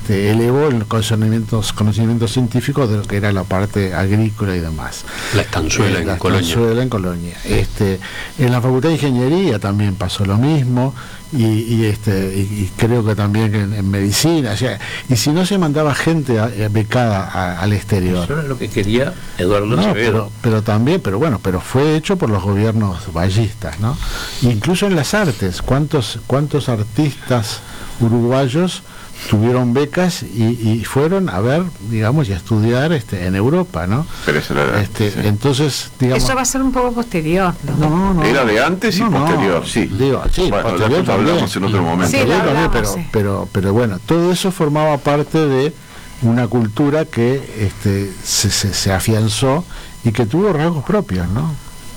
elevó los conocimientos científicos de lo que era la parte agrícola y demás. La estanzuela en Colonia. En la Facultad de Ingeniería también pasó lo mismo, y creo que también en medicina, o sea, y si no se mandaba gente becada al exterior. Eso era lo que quería Eduardo Acevedo. Pero fue hecho por los gobiernos vallistas, ¿no? Incluso en las artes, ¿cuántos artistas uruguayos tuvieron becas y fueron a ver, digamos, y a estudiar en Europa, ¿no? Pero eso era, sí. Entonces, digamos, eso va a ser un poco posterior, ¿no? No, era de antes y posterior, sí. Sí, bueno, posterior hablamos en otro momento. Sí, pero bueno, todo eso formaba parte de una cultura que se afianzó y que tuvo rasgos propios, ¿no?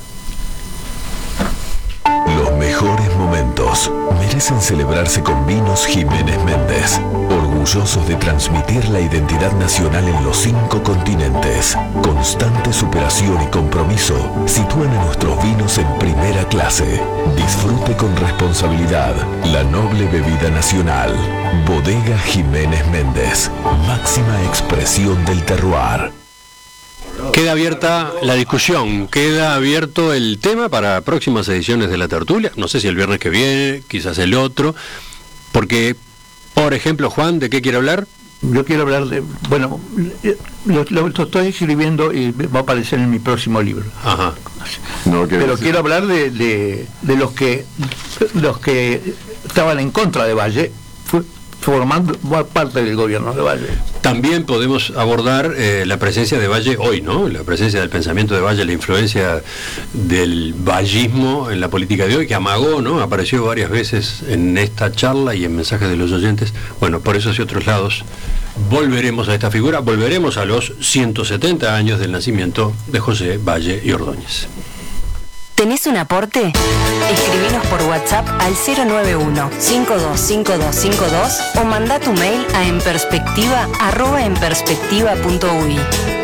Los mejores momentos merecen celebrarse con Vinos Jiménez Méndez, orgullosos de transmitir la identidad nacional en los 5 continentes. Constante superación y compromiso sitúan a nuestros vinos en primera clase. Disfrute con responsabilidad la noble bebida nacional. Bodega Jiménez Méndez, máxima expresión del terroir. Queda abierta la discusión, queda abierto el tema para próximas ediciones de La Tertulia, no sé si el viernes que viene, quizás el otro, porque, por ejemplo, Juan, ¿de qué quiere hablar? Yo quiero hablar de, bueno, lo estoy escribiendo y va a aparecer en mi próximo libro. Ajá. Pero quiero hablar de los que estaban en contra de Valle, formando parte del gobierno de Valle. También podemos abordar la presencia de Valle hoy, ¿no? La presencia del pensamiento de Valle, la influencia del vallismo en la política de hoy, que amagó, ¿no? Apareció varias veces en esta charla y en mensajes de los oyentes. Bueno, por esos y otros lados volveremos a esta figura, volveremos a los 170 años del nacimiento de José Valle y Ordóñez. ¿Tenés un aporte? Escribinos por WhatsApp al 091-525252 o mandá tu mail a enperspectiva@enperspectiva.uy.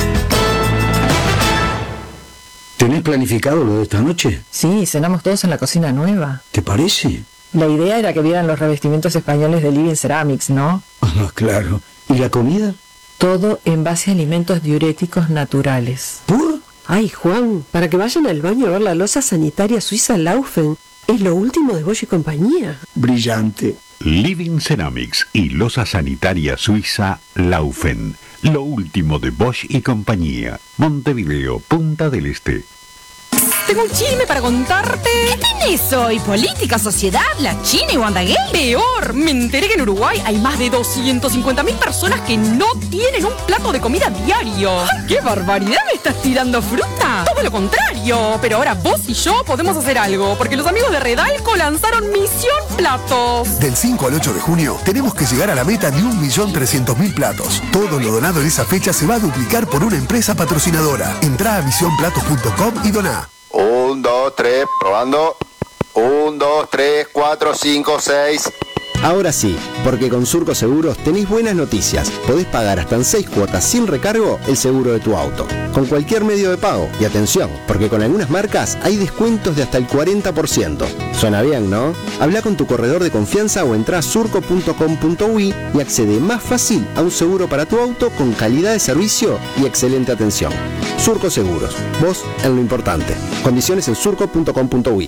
¿Tenés planificado lo de esta noche? Sí, cenamos todos en la cocina nueva. ¿Te parece? La idea era que vieran los revestimientos españoles de Living Ceramics, ¿no? Ah, claro. ¿Y la comida? Todo en base a alimentos diuréticos naturales. ¿Por? Ay, Juan, para que vayan al baño a ver la loza sanitaria suiza Laufen. Es lo último de Bosch y compañía. Brillante. Living Ceramics y loza sanitaria suiza Laufen. Lo último de Bosch y compañía. Montevideo, Punta del Este. Tengo un chisme para contarte. ¿Qué tenés hoy? ¿Política, sociedad, la China y WandaGate? Peor, me enteré que en Uruguay hay más de 250.000 personas que no tienen un plato de comida diario. ¡Ay, qué barbaridad! ¿Me estás tirando fruta? Todo lo contrario, pero ahora vos y yo podemos hacer algo, porque los amigos de Redalco lanzaron Misión Platos. Del 5 al 8 de junio tenemos que llegar a la meta de 1.300.000 platos. Todo lo donado en esa fecha se va a duplicar por una empresa patrocinadora. Entrá a misionplatos.com y doná. 1, 2, 3, probando. 1, 2, 3, 4, 5, 6. Ahora sí, porque con Surco Seguros tenés buenas noticias. Podés pagar hasta en 6 cuotas sin recargo el seguro de tu auto, con cualquier medio de pago. Y atención, porque con algunas marcas hay descuentos de hasta el 40%. Suena bien, ¿no? Habla con tu corredor de confianza o entrá a surco.com.uy y accede más fácil a un seguro para tu auto con calidad de servicio y excelente atención. Surco Seguros, vos en lo importante. Condiciones en surco.com.uy.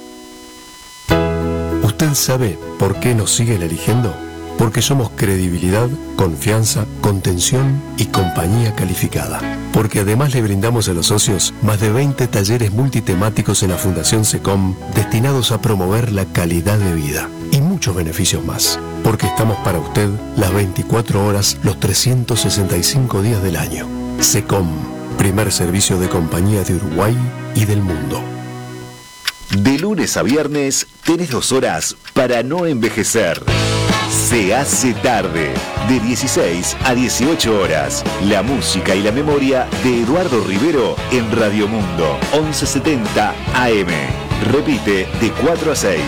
¿Usted sabe por qué nos siguen eligiendo? Porque somos credibilidad, confianza, contención y compañía calificada. Porque además le brindamos a los socios más de 20 talleres multitemáticos en la Fundación SECOM destinados a promover la calidad de vida y muchos beneficios más. Porque estamos para usted las 24 horas, los 365 días del año. SECOM, primer servicio de compañía de Uruguay y del mundo. De lunes a viernes tenés 2 horas para no envejecer. Se hace tarde, de 16 a 18 horas. La música y la memoria de Eduardo Rivero en Radio Mundo, 1170 AM. Repite de 4 a 6.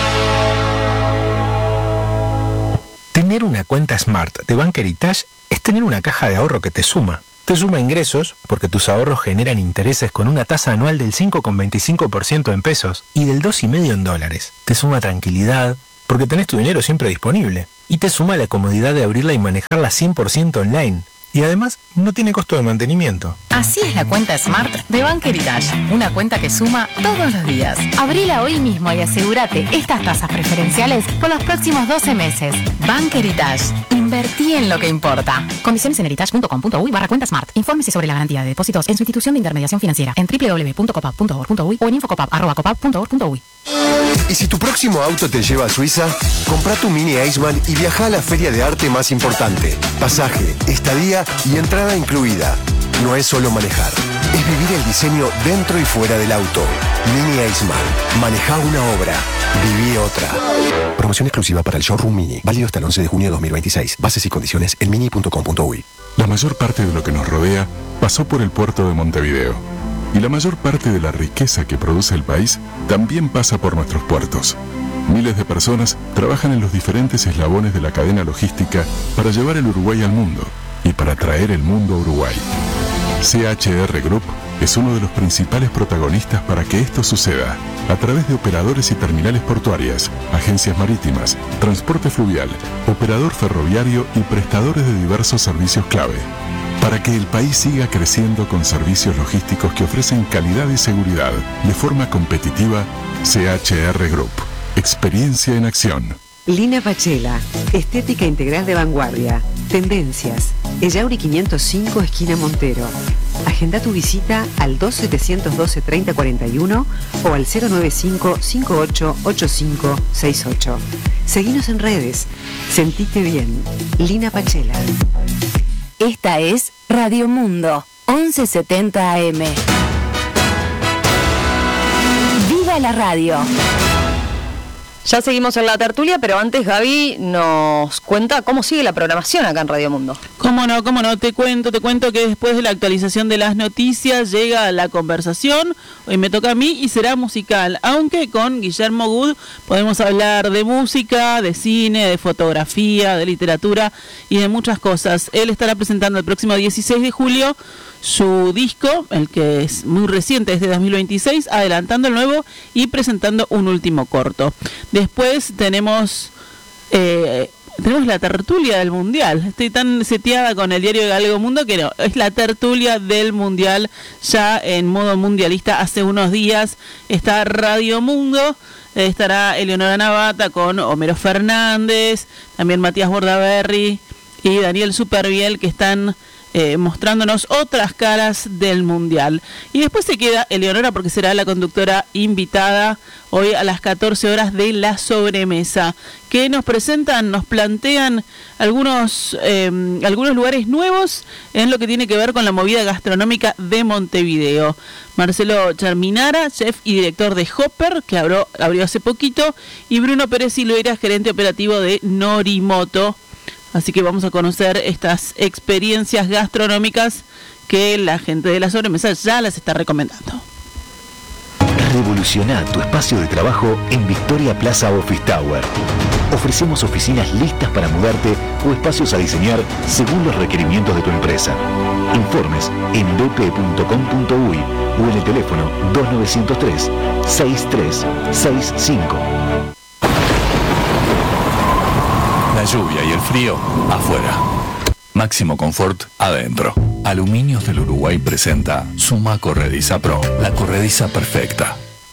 Tener una cuenta Smart de Bank Heritage es tener una caja de ahorro que te suma. Te suma ingresos porque tus ahorros generan intereses con una tasa anual del 5,25% en pesos y del 2,5% en dólares. Te suma tranquilidad porque tenés tu dinero siempre disponible. Y te suma la comodidad de abrirla y manejarla 100% online. Y además, no tiene costo de mantenimiento. Así es la cuenta Smart de Bank Heritage, una cuenta que suma todos los días. Abrila hoy mismo y asegúrate estas tasas preferenciales por los próximos 12 meses. Bank Heritage, invertí en lo que importa. Condiciones en heritage.com.uy/cuenta Smart. Infórmese sobre la garantía de depósitos en su institución de intermediación financiera en www.copap.org.uy o en infocopap@copap.org.uy. Y si tu próximo auto te lleva a Suiza, compra tu Mini Iceman y viaja a la feria de arte más importante. Pasaje, estadía y entrada incluida. No es solo manejar, es vivir el diseño dentro y fuera del auto. Mini Iceman. Maneja una obra, viví otra. Promoción exclusiva para el showroom Mini. Válido hasta el 11 de junio de 2026. Bases y condiciones en mini.com.uy. La mayor parte de lo que nos rodea pasó por el puerto de Montevideo. Y la mayor parte de la riqueza que produce el país también pasa por nuestros puertos. Miles de personas trabajan en los diferentes eslabones de la cadena logística para llevar el Uruguay al mundo y para traer el mundo a Uruguay. CHR Group es uno de los principales protagonistas para que esto suceda, a través de operadores y terminales portuarias, agencias marítimas, transporte fluvial, operador ferroviario y prestadores de diversos servicios clave. Para que el país siga creciendo con servicios logísticos que ofrecen calidad y seguridad de forma competitiva, CHR Group. Experiencia en acción. Lina Pachela, estética integral de vanguardia. Tendencias. Ellauri 505, esquina Montero. Agenda tu visita al 2712-3041 o al 095-588568. Seguinos en redes. Sentite bien. Lina Pachela. Esta es Radio Mundo, 1170 AM. ¡Viva la radio! Ya seguimos en la tertulia, pero antes Gaby nos cuenta cómo sigue la programación acá en Radio Mundo. Cómo no, te cuento que después de la actualización de las noticias llega la conversación, hoy me toca a mí y será musical, aunque con Guillermo Good podemos hablar de música, de cine, de fotografía, de literatura y de muchas cosas. Él estará presentando el próximo 16 de julio su disco, el que es muy reciente, es de 2026, adelantando el nuevo y presentando un último corto. Después tenemos la tertulia del Mundial. Estoy tan seteada con el diario de Galego Mundo que no, es la tertulia del Mundial ya en modo mundialista. Hace unos días está Radio Mundo, estará Eleonora Navata con Homero Fernández, también Matías Bordaberry y Daniel Superviel, que están mostrándonos otras caras del Mundial. Y después se queda Eleonora porque será la conductora invitada hoy a las 14 horas de La Sobremesa, que nos plantean algunos lugares nuevos en lo que tiene que ver con la movida gastronómica de Montevideo. Marcelo Charminara, chef y director de Hopper, que abrió hace poquito, y Bruno Pérez Silveira, gerente operativo de Norimoto. Así que vamos a conocer estas experiencias gastronómicas que la gente de La Sobremesa ya las está recomendando. Revoluciona tu espacio de trabajo en Victoria Plaza Office Tower. Ofrecemos oficinas listas para mudarte o espacios a diseñar según los requerimientos de tu empresa. Informes en bp.com.uy o en el teléfono 2903-6365. La lluvia y el frío afuera. Máximo confort adentro. Aluminios del Uruguay presenta Suma Corrediza Pro, la corrediza perfecta.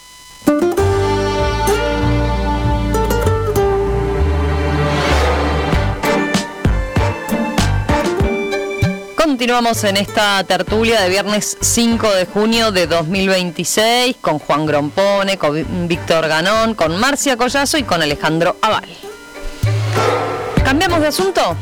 Continuamos en esta tertulia de viernes 5 de junio de 2026 con Juan Grompone, con Víctor Ganón, con Marcia Collazo y con Alejandro Aval. ¿Cambiamos de asunto?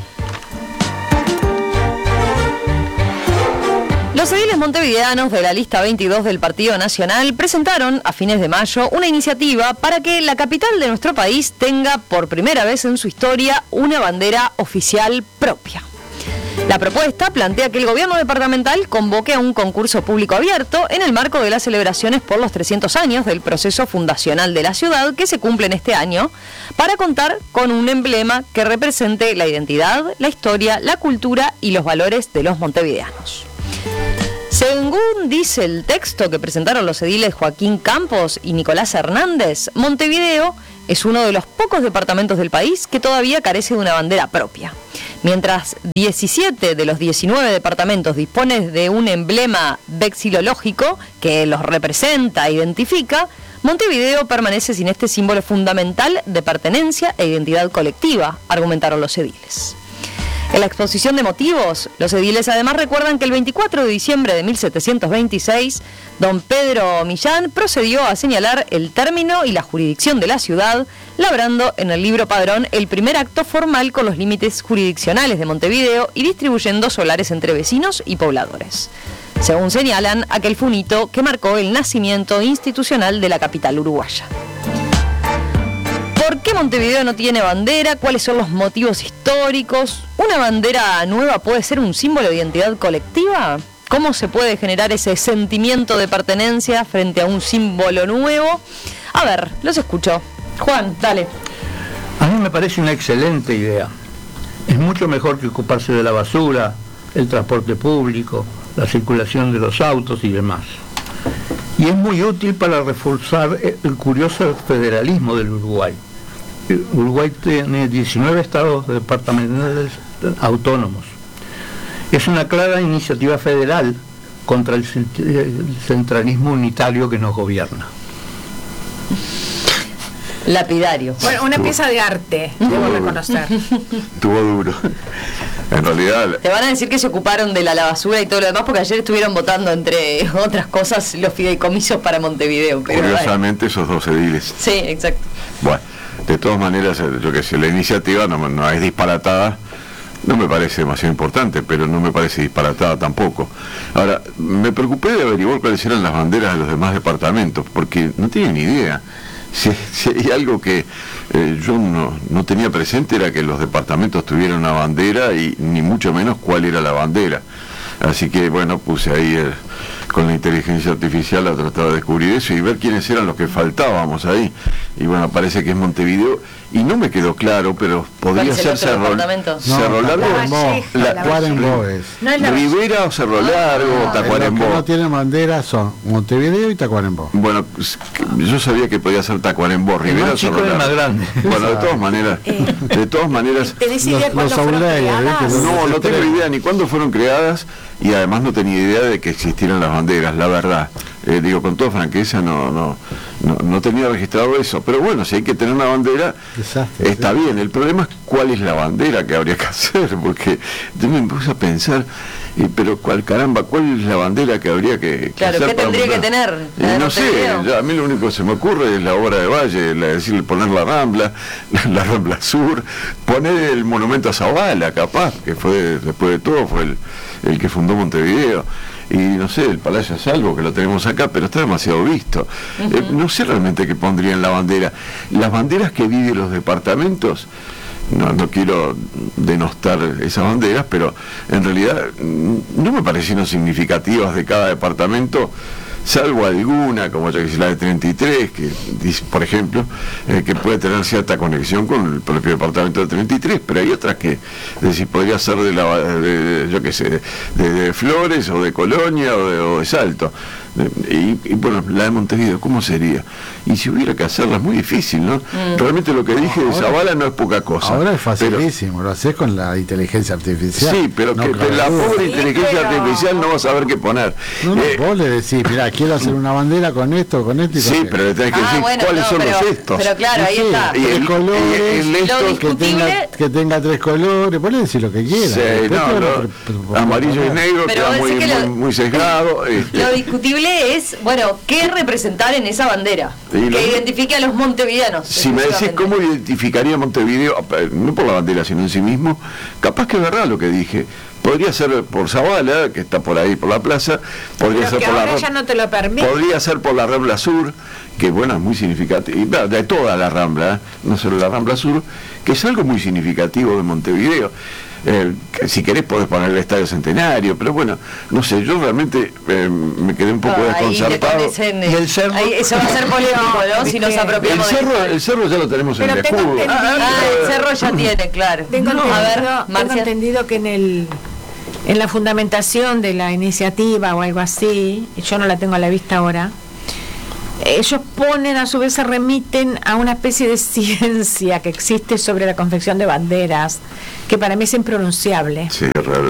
Los ediles montevideanos de la lista 22 del Partido Nacional presentaron a fines de mayo una iniciativa para que la capital de nuestro país tenga por primera vez en su historia una bandera oficial propia. La propuesta plantea que el gobierno departamental convoque a un concurso público abierto en el marco de las celebraciones por los 300 años del proceso fundacional de la ciudad que se cumplen este año, para contar con un emblema que represente la identidad, la historia, la cultura y los valores de los montevideanos. Según dice el texto que presentaron los ediles Joaquín Campos y Nicolás Hernández, Montevideo es uno de los pocos departamentos del país que todavía carece de una bandera propia. Mientras 17 de los 19 departamentos disponen de un emblema vexilológico que los representa e identifica, Montevideo permanece sin este símbolo fundamental de pertenencia e identidad colectiva, argumentaron los ediles. En la exposición de motivos, los ediles además recuerdan que el 24 de diciembre de 1726, don Pedro Millán procedió a señalar el término y la jurisdicción de la ciudad, labrando en el libro padrón el primer acto formal con los límites jurisdiccionales de Montevideo y distribuyendo solares entre vecinos y pobladores. Según señalan, aquel fue un hito que marcó el nacimiento institucional de la capital uruguaya. ¿Por qué Montevideo no tiene bandera? ¿Cuáles son los motivos históricos? ¿Una bandera nueva puede ser un símbolo de identidad colectiva? ¿Cómo se puede generar ese sentimiento de pertenencia frente a un símbolo nuevo? A ver, los escucho. Juan, dale. A mí me parece una excelente idea. Es mucho mejor que ocuparse de la basura, el transporte público, la circulación de los autos y demás. Y es muy útil para reforzar el curioso federalismo del Uruguay. Uruguay tiene 19 estados departamentales autónomos. Es una clara iniciativa federal contra el centralismo unitario que nos gobierna. Lapidario. Bueno, una pieza de arte, debo reconocer. Estuvo duro. En realidad... Te van a decir que se ocuparon de la basura y todo lo demás porque ayer estuvieron votando, entre otras cosas, los fideicomisos para Montevideo. Pero curiosamente esos dos ediles. Sí, exacto. Bueno, de todas maneras, yo que sé, la iniciativa no es disparatada, no me parece demasiado importante, pero no me parece disparatada tampoco. Ahora, me preocupé de averiguar cuáles eran las banderas de los demás departamentos, porque no tenía ni idea. Si hay algo que yo no tenía presente era que los departamentos tuvieran una bandera y ni mucho menos cuál era la bandera. Así que bueno, puse ahí con la inteligencia artificial a tratar de descubrir eso y ver quiénes eran los que faltábamos ahí. Y bueno, parece que es Montevideo y no me quedó claro, pero podría ser Cerro Largo, Tacuarembó es. Rivera o Cerro Largo, Tacuarembó. Los que no tienen bandera son Montevideo y Tacuarembó. Bueno, yo sabía que podía ser Tacuarembó, Rivera o Cerro Largo. Más grande. Bueno, de todas maneras, ¿tenés idea cuándo fueron creadas? No tengo idea ni cuándo fueron creadas y además no tenía idea de que existieran las banderas, la verdad. Digo, con toda franqueza, no tenía registrado eso. Pero bueno, si hay que tener una bandera, está bien. El problema es cuál es la bandera que habría que hacer, porque yo me puse a pensar, pero ¿cuál es la bandera que habría que claro, hacer? ¿qué tendría que tener? No sé, a mí lo único que se me ocurre es la obra de Valle, decirle poner la Rambla Sur, poner el monumento a Zavala, capaz, que fue, después de todo, fue el que fundó Montevideo. Y no sé, el Palacio Salvo, que lo tenemos acá, pero está demasiado visto. No sé realmente qué pondría en la bandera. Las banderas que vi de los departamentos, no quiero denostar esas banderas, pero en realidad no me parecieron significativas de cada departamento, salvo alguna, como yo que sé, la de 33, que dice, por ejemplo, que puede tener cierta conexión con el propio departamento de 33, pero hay otras que, es decir, podría ser de Flores o de Colonia o de Salto. Y bueno, la de Montevideo, ¿cómo sería? Y si hubiera que hacerla, es muy difícil, ¿no? Realmente lo que dije de Zavala no es poca cosa. Ahora es facilísimo, lo haces con la inteligencia artificial. Sí, pero la pobre inteligencia artificial no va a saber qué poner. Vos le decís, mirá, quiero hacer una bandera con esto y con esto. Sí, pero le tenés que decir cuáles son los estos. Pero claro, ahí está. Tres colores, que tenga 3 colores, vos le decís lo que quieras. Sí, amarillo y negro, queda muy sesgado. Lo discutible es, bueno, ¿qué representar en esa bandera? Que identifique a los montevideanos. Si me decís cómo identificaría Montevideo, no por la bandera, sino en sí mismo, capaz que es verdad lo que dije. Podría ser por Zavala, que está por ahí, por la plaza. Podría ser por ahora ya no te lo permite. Podría ser por la Rambla Sur, que bueno, es muy significativa, de toda la Rambla, no solo la Rambla Sur, que es algo muy significativo de Montevideo. Que si querés podés poner el Estadio Centenario, pero bueno, no sé, yo realmente me quedé un poco desconcertado. Y el cerro, eso va a ser polémico, ¿no? Si nos apropiamos el cerro ya lo tenemos en el escudo. El cerro ya tiene, claro. Tengo entendido que en la fundamentación de la iniciativa o algo así, yo no la tengo a la vista ahora, ellos ponen, a su vez se remiten a una especie de ciencia que existe sobre la confección de banderas, que para mí es impronunciable. Sí,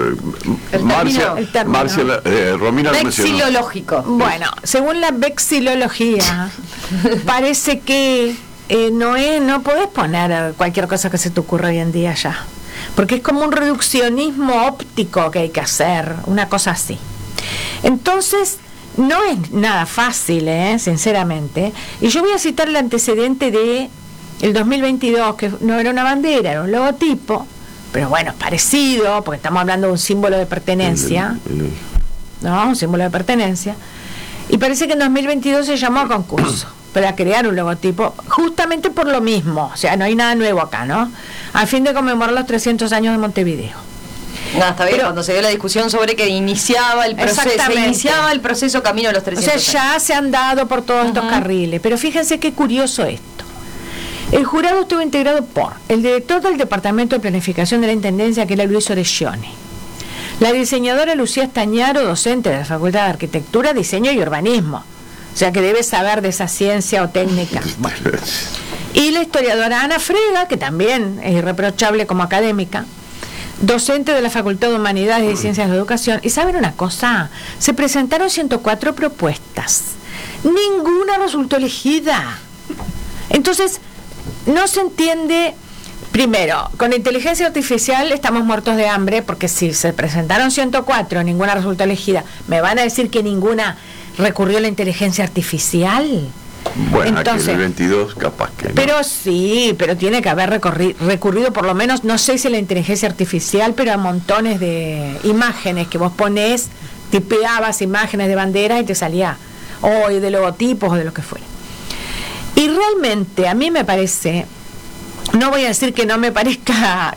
Romina vexilológico. Bueno, según la vexilología, parece que no podés poner cualquier cosa que se te ocurra hoy en día ya, porque es como un reduccionismo óptico que hay que hacer, una cosa así. Entonces, no es nada fácil, sinceramente. Y yo voy a citar el antecedente de el 2022, que no era una bandera, era un logotipo, pero bueno, parecido, porque estamos hablando de un símbolo de pertenencia, ¿no? Un símbolo de pertenencia. Y parece que en 2022 se llamó a concurso para crear un logotipo, justamente por lo mismo, o sea, no hay nada nuevo acá, ¿no? A fin de conmemorar los 300 años de Montevideo. No, está bien, cuando se dio la discusión sobre que iniciaba el proceso camino a los 300 años. O sea, ya se han dado por todos estos carriles, pero fíjense qué curioso esto. El jurado estuvo integrado por el director del Departamento de Planificación de la Intendencia, que era Luis Orellone, la diseñadora Lucía Estañaro, docente de la Facultad de Arquitectura, Diseño y Urbanismo, o sea que debe saber de esa ciencia o técnica. Bueno. Y la historiadora Ana Frega, que también es irreprochable como académica, docente de la Facultad de Humanidades y Ciencias de la Educación. Y ¿saben una cosa? Se presentaron 104 propuestas. Ninguna resultó elegida. Entonces, no se entiende. Primero, con la inteligencia artificial estamos muertos de hambre, porque si se presentaron 104, ninguna resultó elegida. ¿Me van a decir que ninguna recurrió a la inteligencia artificial? Bueno, entonces, aquí en el 22 capaz que no. Pero sí, pero tiene que haber recurrido por lo menos, no sé si a la inteligencia artificial, pero a montones de imágenes que vos ponés, tipeabas imágenes de banderas y te salía, o de logotipos o de lo que fuera. Y realmente a mí me parece, no voy a decir que me parezca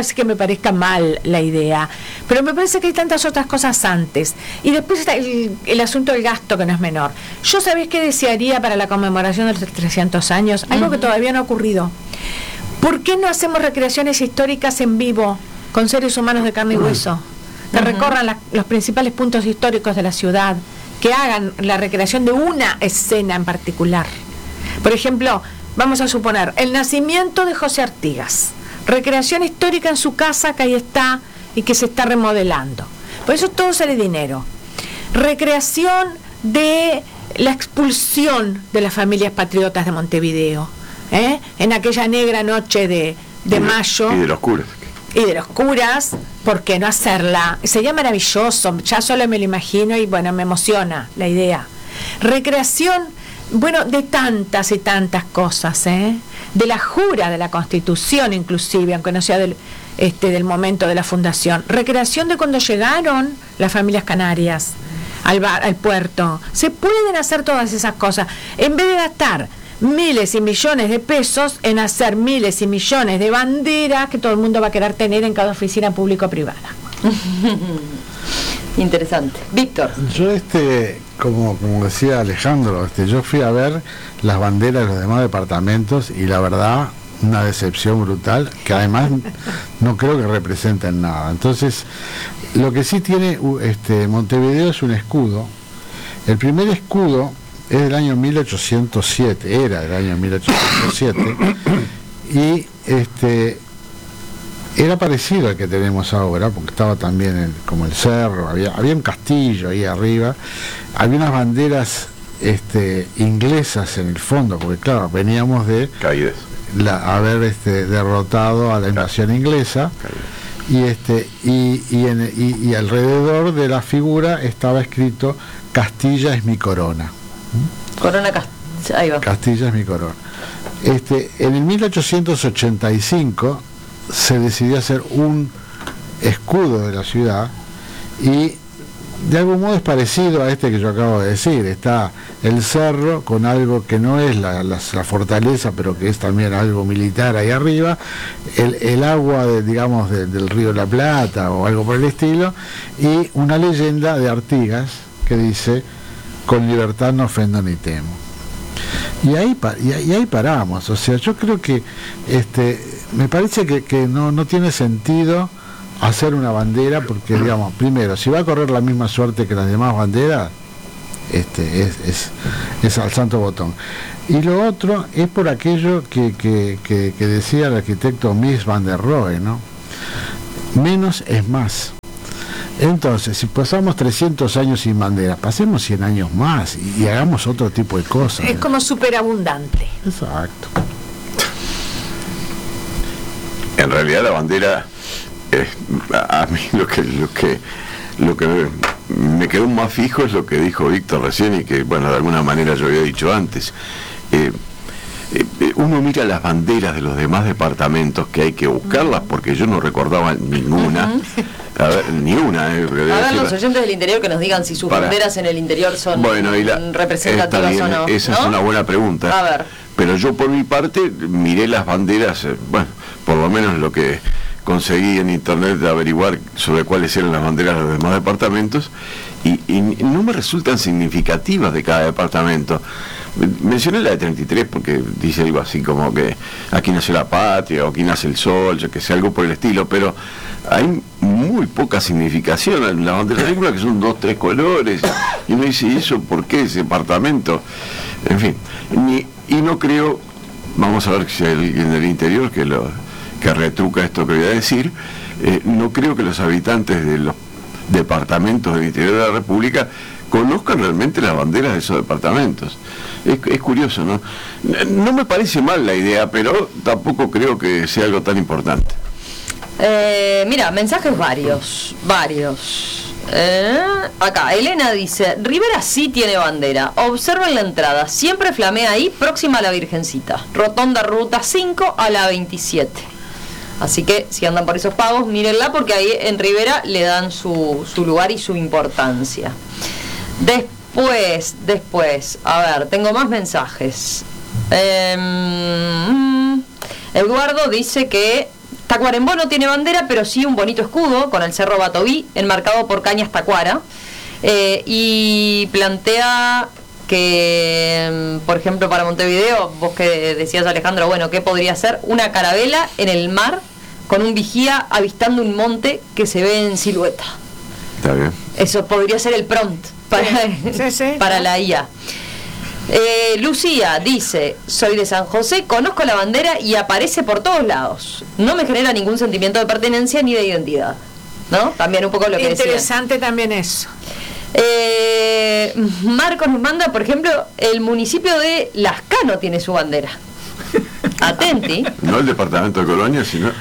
mal la idea, pero me parece que hay tantas otras cosas antes. Y después está el asunto del gasto, que no es menor. Yo, ¿sabés qué desearía para la conmemoración de los 300 años? Algo que todavía no ha ocurrido. ¿Por qué no hacemos recreaciones históricas en vivo con seres humanos de carne y hueso? Que recorran los principales puntos históricos de la ciudad, que hagan la recreación de una escena en particular. Por ejemplo, vamos a suponer el nacimiento de José Artigas, recreación histórica en su casa, que ahí está y que se está remodelando. Por eso todo sale dinero. Recreación de la expulsión de las familias patriotas de Montevideo, en aquella negra noche de mayo. Y de los curas. Y de los curas, ¿por qué no hacerla? Sería maravilloso, ya solo me lo imagino y bueno, me emociona la idea. Recreación, bueno, de tantas y tantas cosas, de la jura de la Constitución inclusive, aunque no sea del momento de la fundación. Recreación de cuando llegaron las familias canarias al puerto. Se pueden hacer todas esas cosas, en vez de gastar miles y millones de pesos en hacer miles y millones de banderas que todo el mundo va a querer tener en cada oficina público-privada. Interesante. Víctor. Yo como decía Alejandro, yo fui a ver las banderas de los demás departamentos y la verdad, una decepción brutal, que además no creo que representen nada. Entonces, lo que sí tiene Montevideo es un escudo. El primer escudo es del año 1807, era del año 1807, y era parecido al que tenemos ahora, porque estaba también como el cerro, había un castillo ahí arriba, había unas banderas inglesas en el fondo, porque claro, veníamos de haber derrotado a la invasión inglesa, y alrededor de la figura estaba escrito: Castilla es mi corona. Ahí va. Castilla es mi corona. En el 1885 se decidió hacer un escudo de la ciudad y de algún modo es parecido a que yo acabo de decir. Está el cerro con algo que no es la fortaleza, pero que es también algo militar ahí arriba, el agua del río de la Plata o algo por el estilo, y una leyenda de Artigas que dice: con libertad no ofendo ni temo. Y ahí paramos. O sea, yo creo que me parece que no tiene sentido hacer una bandera, porque digamos, primero, si va a correr la misma suerte que las demás banderas, es al santo botón. Y lo otro es por aquello que decía el arquitecto Mies van der Rohe, ¿no? Menos es más. Entonces, si pasamos 300 años sin bandera, pasemos 100 años más y hagamos otro tipo de cosas. Es como superabundante. Exacto. En realidad la bandera, a mí lo que me quedó más fijo es lo que dijo Víctor recién y que, bueno, de alguna manera yo había dicho antes. Uno mira las banderas de los demás departamentos, que hay que buscarlas porque yo no recordaba ninguna. A ver, ni una. A ver, los oyentes del interior que nos digan si sus banderas en el interior son representativas o no. Esa es una buena pregunta. A ver. Pero yo por mi parte miré las banderas, bueno, por lo menos lo que conseguí en internet de averiguar sobre cuáles eran las banderas de los demás departamentos y no me resultan significativas de cada departamento. Mencioné la de 33 porque dice algo así como que aquí nace la patria o aquí nace el sol, yo que sé, algo por el estilo, pero hay muy poca significación en la bandera. Hay una que son 2, 3 colores y uno dice, ¿y eso por qué ese departamento? En fin, y no creo, vamos a ver si hay alguien del interior que retruca esto que voy a decir, no creo que los habitantes de los departamentos del interior de la República conozcan realmente las banderas de esos departamentos. Es curioso, ¿no? No me parece mal la idea, pero tampoco creo que sea algo tan importante. Mira, mensajes varios. Acá, Elena dice, Rivera sí tiene bandera, observen la entrada, siempre flamea ahí, próxima a la Virgencita, rotonda ruta 5 a la 27. Así que si andan por esos pagos, mírenla porque ahí en Rivera le dan su lugar y su importancia. Después, a ver, tengo más mensajes. Eduardo dice que Tacuarembó no tiene bandera, pero sí un bonito escudo con el Cerro Batoví, enmarcado por cañas tacuara. Y plantea que, por ejemplo, para Montevideo, vos que decías, Alejandro, bueno, ¿qué podría ser? Una carabela en el mar con un vigía avistando un monte que se ve en silueta. Está bien. Eso podría ser el prompt para la IA. Lucía dice, soy de San José, conozco la bandera y aparece por todos lados. No me genera ningún sentimiento de pertenencia ni de identidad. ¿No? También un poco lo que decía. Interesante también eso. Marcos nos manda, por ejemplo, el municipio de Lascano tiene su bandera. Atenti. No el departamento de Colonia, sino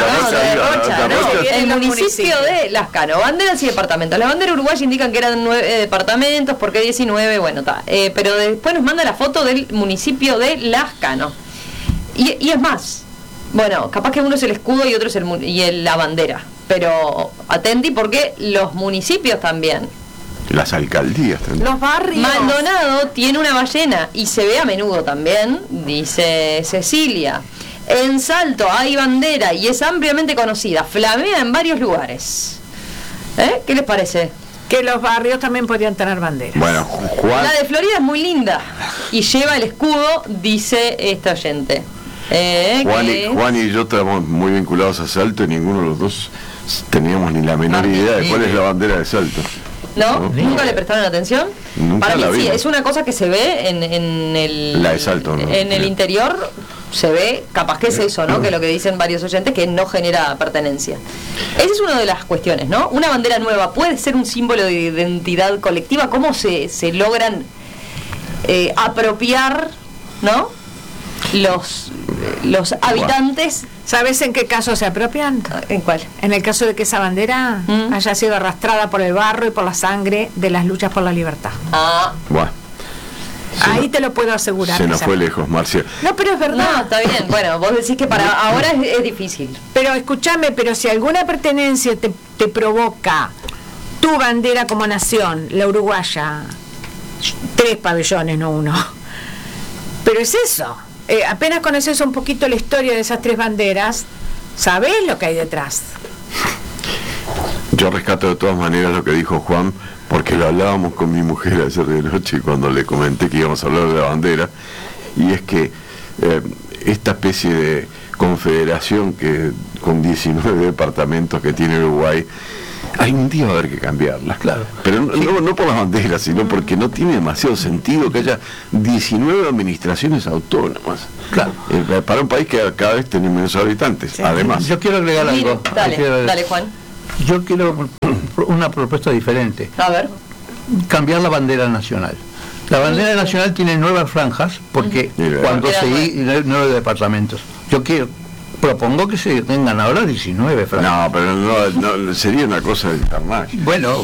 el municipio de Lascano. Banderas y departamentos. Las banderas uruguayas indican que eran 9 departamentos, ¿por qué 19? Bueno, está. Pero después nos manda la foto del municipio de Lascano. Y es más, bueno, capaz que uno es el escudo y otro es la bandera. Pero atenti porque los municipios también. Las alcaldías también. Los barrios. Maldonado tiene una ballena y se ve a menudo también, dice Cecilia. En Salto hay bandera y es ampliamente conocida, flamea en varios lugares. ¿Qué les parece? Que los barrios también podrían tener banderas. Bueno, Juan... La de Florida es muy linda y lleva el escudo, dice este oyente. Juan y yo estamos muy vinculados a Salto y ninguno de los dos teníamos ni la menor idea de cuál es la bandera de Salto. ¿No? ¿Nunca le prestaron atención? Nunca. Para mí sí, es una cosa que se ve en el... La de Salto, ¿no? En el interior se ve, capaz que es eso, ¿no? Que lo que dicen varios oyentes, que no genera pertenencia. Esa es una de las cuestiones, ¿no? Una bandera nueva puede ser un símbolo de identidad colectiva. ¿Cómo se logran apropiar, ¿no? Los habitantes. ¿Sabes en qué caso se apropian? ¿En cuál? En el caso de que esa bandera haya sido arrastrada por el barro y por la sangre de las luchas por la libertad. Bueno, ahí te lo puedo asegurar. Se nos fue lejos, Marcia. No, pero es verdad. No, está bien. Bueno, vos decís que para ahora es difícil. Pero escúchame, pero si alguna pertenencia te provoca tu bandera como nación, la uruguaya, 3 pabellones, no 1. Pero es eso. Apenas conoces un poquito la historia de esas 3 banderas, sabés lo que hay detrás. Yo rescato de todas maneras lo que dijo Juan, porque lo hablábamos con mi mujer ayer de noche cuando le comenté que íbamos a hablar de la bandera, y es que esta especie de confederación que con 19 departamentos que tiene Uruguay, algún día va a haber que cambiarla. Claro. Pero no por las banderas, sino porque no tiene demasiado sentido que haya 19 administraciones autónomas. Claro. Para un país que cada vez tiene menos habitantes. Sí. Además. Yo quiero agregar algo. Dale, Juan. Yo quiero una propuesta diferente. A ver. Cambiar la bandera nacional. La bandera nacional tiene 9 franjas porque cuando se 9 departamentos. Yo propongo que se tengan ahora 19 franjas. No, pero no sería una cosa de internacional. Bueno.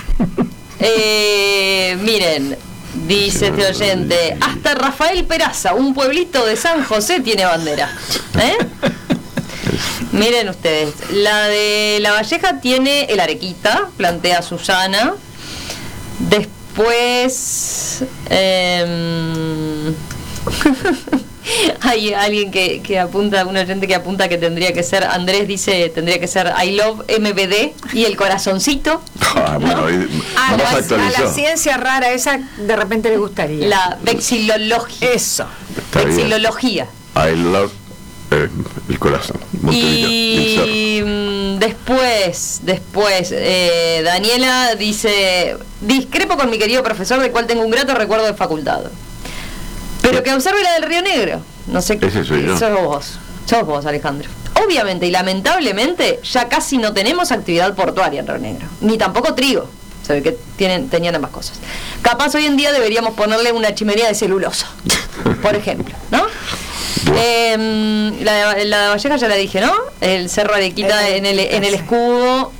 Miren, dice este oyente, hasta Rafael Peraza, un pueblito de San José, tiene bandera. Miren ustedes, la de La Valleja tiene el Arequita, plantea Susana. Después hay alguien que apunta, un oyente que apunta que tendría que ser, Andrés dice, tendría que ser I Love MBD y el corazoncito. Bueno, a la ciencia rara esa de repente le gustaría. La vexilología. Eso. Vexilología. I Love el corazón. Y después Daniela dice, discrepo con mi querido profesor, del cual tengo un grato recuerdo de facultad, pero que observe la del Río Negro. No sé. Ese soy yo. Sos vos, Alejandro. Obviamente y lamentablemente ya casi no tenemos actividad portuaria en Río Negro, ni tampoco trigo. Se ve que tenían ambas cosas. Capaz hoy en día deberíamos ponerle una chimenea de celulosa, por ejemplo, ¿no? La de Valleja ya la dije, ¿no? El Cerro Arequita en el escudo.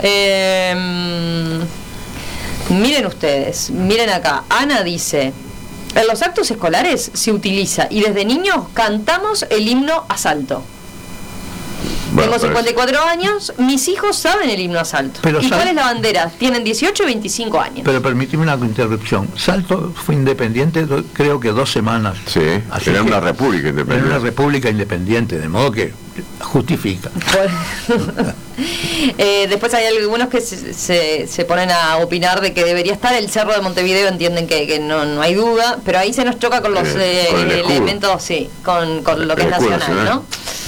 Miren ustedes, miren acá. Ana dice, en los actos escolares se utiliza y desde niños cantamos el himno a salto. Tengo 54 años, mis hijos saben el himno a salto. ¿Y cuál es la bandera? Tienen 18 y 25 años. Pero permíteme una interrupción. Salto fue independiente, creo que 2 semanas. Sí, era una república independiente. Era una república independiente, de modo que justifica. Después hay algunos que se ponen a opinar de que debería estar el Cerro de Montevideo, entienden que no hay duda, pero ahí se nos choca con los elementos, sí, con lo que es nacional, ¿no?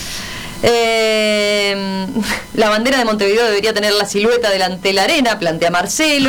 La bandera de Montevideo debería tener la silueta delante de la arena, plantea Marcelo.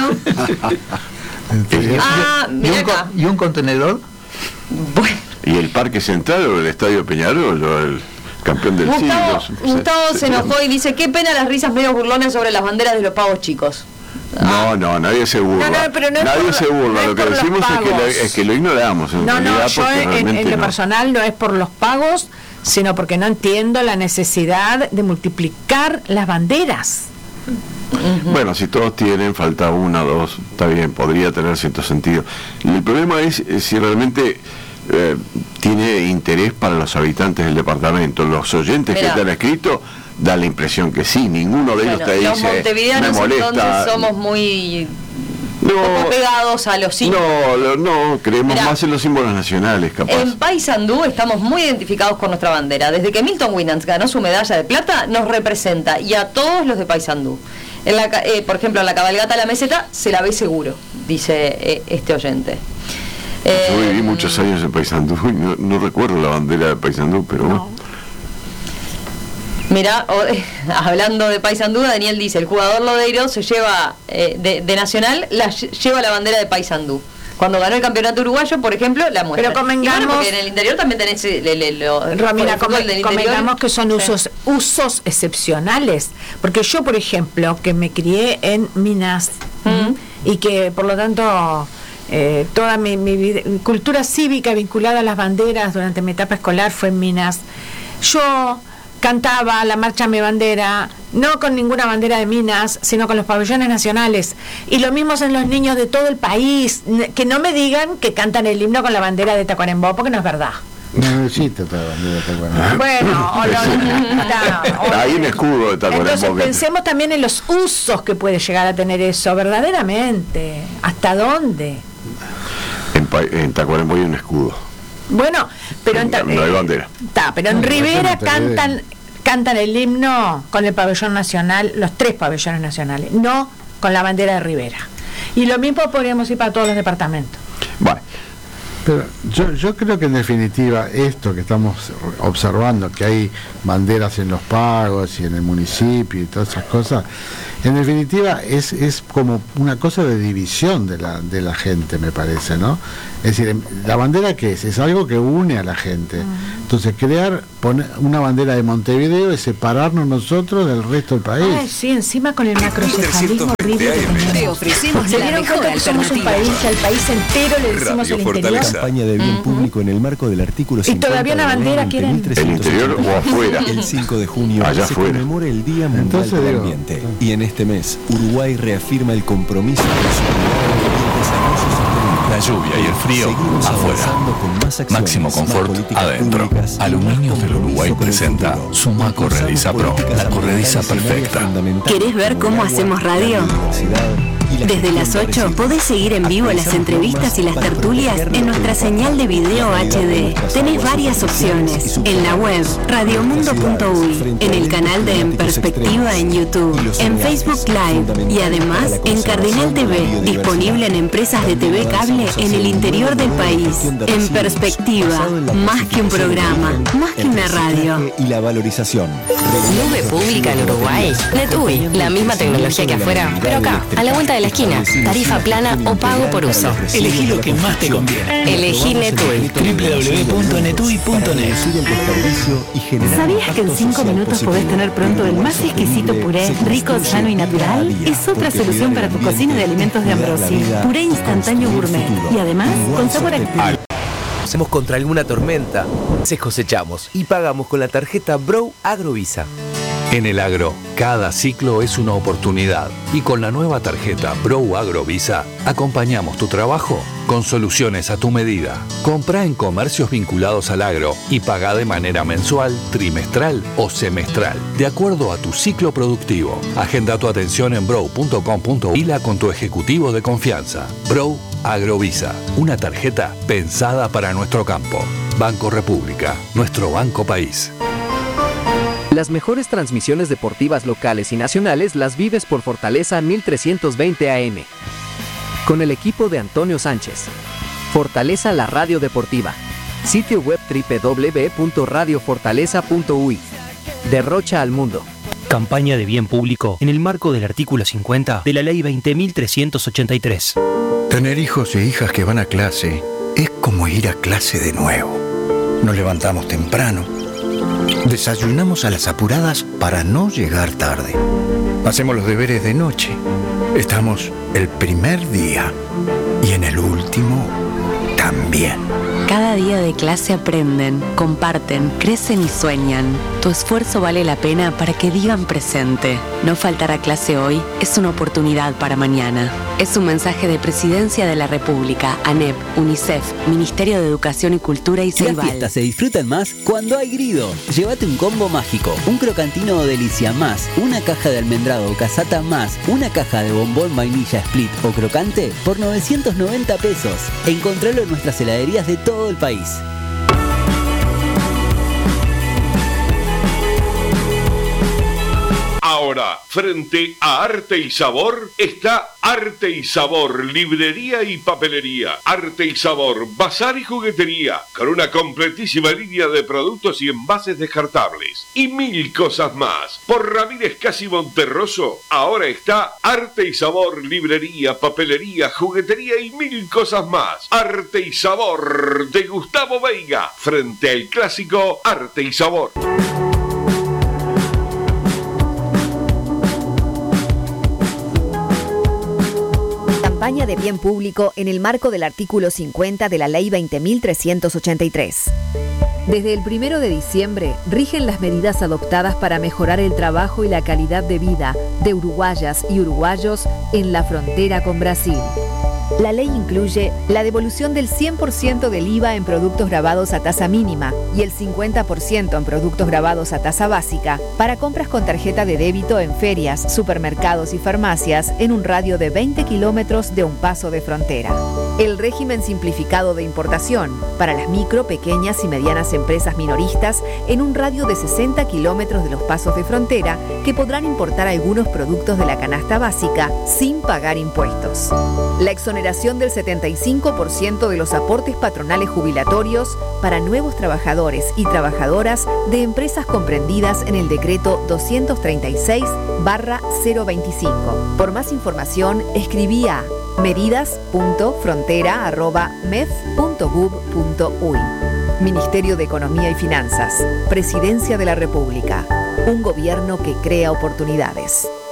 Mira acá. ¿Y un contenedor? Bueno. ¿Y el Parque Central o el Estadio Peñarol o el campeón del siglo? Gustavo se enojó y dice, qué pena las risas medio burlonas sobre las banderas de los pavos chicos. No, nadie se burla. Nadie se burla. Lo que decimos es que lo ignoramos. Yo en lo personal no es por los pagos, sino porque no entiendo la necesidad de multiplicar las banderas. Bueno, si todos tienen, falta 1 o 2, está bien, podría tener cierto sentido. El problema es si realmente tiene interés para los habitantes del departamento. Los oyentes que te han escrito da la impresión que sí, ninguno de ellos te dice, los montevideanos me molesta. Entonces somos muy poco pegados a los símbolos. No, creemos más en los símbolos nacionales, capaz. En Paysandú estamos muy identificados con nuestra bandera. Desde que Milton Winans ganó su medalla de plata, nos representa, y a todos los de Paysandú. Por ejemplo, en la cabalgata a la meseta se la ve seguro, dice este oyente. Yo viví muchos años en Paysandú y no recuerdo la bandera de Paysandú, pero bueno. Mirá, hablando de Paysandú, Daniel dice, el jugador Lodeiro se lleva de Nacional, lleva la bandera de Paysandú. Cuando ganó el campeonato uruguayo, por ejemplo, la muestra. Pero convengamos, porque en el interior también tenés Romina, convengamos que son usos excepcionales. Porque yo, por ejemplo, que me crié en Minas y que por lo tanto toda mi cultura cívica vinculada a las banderas durante mi etapa escolar fue en Minas, yo cantaba la marcha Mi Bandera, no con ninguna bandera de Minas, sino con los pabellones nacionales. Y lo mismo son los niños de todo el país, que no me digan que cantan el himno con la bandera de Tacuarembó, porque no es verdad. No existe otra bandera de Tacuarembó. Bueno, hay un escudo de Tacuarembó. Entonces pensemos también en los usos que puede llegar a tener eso, verdaderamente. ¿Hasta dónde? En Tacuarembó hay un escudo. Bueno, pero no hay bandera. Pero en Rivera cantan el himno con el pabellón nacional, los 3 pabellones nacionales, no con la bandera de Rivera. Y lo mismo podríamos ir para todos los departamentos. Bueno, Pero yo creo que en definitiva esto que estamos observando, que hay banderas en los pagos y en el municipio y todas esas cosas, en definitiva es como una cosa de división de la gente, me parece, ¿no? Es decir, la bandera, ¿qué es? Es algo que une a la gente. Entonces poner una bandera de Montevideo es separarnos nosotros del resto del país. Ay, sí, encima con el macrocefalismo horrible que tenemos. Te ofrecemos la mejor que somos un país que al país entero le decimos el interior. Campaña de bien público en el marco del artículo 50. Y todavía una bandera quieren. ¿El interior o afuera? El 5 de junio allá se afuera conmemora el Día Mundial del Ambiente. Y en este mes, Uruguay reafirma el compromiso con su desarrollo sostenible. La lluvia y el frío Seguimos afuera. avanzando con más acciones, Máximo confort más políticas adentro. públicas y Aluminios más del Uruguay compromiso con el presenta futuro. Suma Corrediza Pro, Políticas la corrediza ambientales en áreas perfecta. fundamentales ¿Querés ver como cómo el agua, hacemos radio? la biodiversidad y la Desde gestión las de 8 residuos. podés seguir en vivo las entrevistas y las tertulias en nuestra señal de video HD. Tenés varias opciones. En la web radiomundo.uy, en el canal de En Perspectiva en YouTube, en Facebook Live y además en Cardinal TV, disponible en empresas de TV cable en el interior del país. En Perspectiva, más que un programa, más que una radio. Y la valorización. Nube pública en Uruguay. NetUI, la misma tecnología que afuera, pero acá, a la vuelta de la esquina. Tarifa plana o pago por uso. Elegí lo que más te conviene. Elegí NetUI. www.netui.net. ¿Sabías que en 5 minutos podés tener pronto el más exquisito puré, rico, sano y natural? Es otra solución para tu cocina de alimentos de Ambrosi. Puré instantáneo gourmet. Y además, con sabor a... Hacemos contra alguna tormenta, se cosechamos y pagamos con la tarjeta Bro Agrovisa. En el agro, cada ciclo es una oportunidad y con la nueva tarjeta Bro Agrovisa acompañamos tu trabajo con soluciones a tu medida. Comprá en comercios vinculados al agro y pagá de manera mensual, trimestral o semestral, de acuerdo a tu ciclo productivo. Agenda tu atención en bro.com.uy con tu ejecutivo de confianza. Bro Agrovisa, una tarjeta pensada para nuestro campo. Banco República, nuestro banco país. Las mejores transmisiones deportivas locales y nacionales las vives por Fortaleza 1320 AM. Con el equipo de Antonio Sánchez. Fortaleza la radio deportiva. Sitio web www.radiofortaleza.uy. Derrocha al mundo. Campaña de bien público en el marco del artículo 50 de la Ley 20.383. Tener hijos e hijas que van a clase es como ir a clase de nuevo. Nos levantamos temprano. Desayunamos a las apuradas para no llegar tarde. Hacemos los deberes de noche. Estamos el primer día y en el último también. Cada día de clase aprenden, comparten, crecen y sueñan. Tu esfuerzo vale la pena para que digan presente. No faltar a clase hoy es una oportunidad para mañana. Es un mensaje de Presidencia de la República, ANEP, UNICEF, Ministerio de Educación y Cultura y Ceibal. Las fiestas se disfrutan más cuando hay Grido. Llévate un combo mágico, un crocantino o delicia más, una caja de almendrado o casata más, una caja de bombón vainilla split o crocante por 990 pesos. Encontralo en nuestras heladerías de todo el país. Ahora, frente a Arte y Sabor, está Arte y Sabor, librería y papelería. Arte y Sabor, bazar y juguetería, con una completísima línea de productos y envases descartables. Y mil cosas más. Por Ramírez Casi Monterroso, ahora está Arte y Sabor, librería, papelería, juguetería y mil cosas más. Arte y Sabor, de Gustavo Veiga, frente al clásico Arte y Sabor. Campaña de bien público en el marco del artículo 50 de la Ley 20.383. Desde el 1 de diciembre rigen las medidas adoptadas para mejorar el trabajo y la calidad de vida de uruguayas y uruguayos en la frontera con Brasil. La ley incluye la devolución del 100% del IVA en productos grabados a tasa mínima y el 50% en productos grabados a tasa básica para compras con tarjeta de débito en ferias, supermercados y farmacias en un radio de 20 kilómetros de un paso de frontera. El régimen simplificado de importación para las micro, pequeñas y medianas empresas minoristas en un radio de 60 kilómetros de los pasos de frontera que podrán importar algunos productos de la canasta básica sin pagar impuestos. La exoneración exoneración del 75% de los aportes patronales jubilatorios para nuevos trabajadores y trabajadoras de empresas comprendidas en el decreto 236/025. Por más información, escribí a medidas.frontera@mef.gov.uy. Ministerio de Economía y Finanzas, Presidencia de la República, un gobierno que crea oportunidades.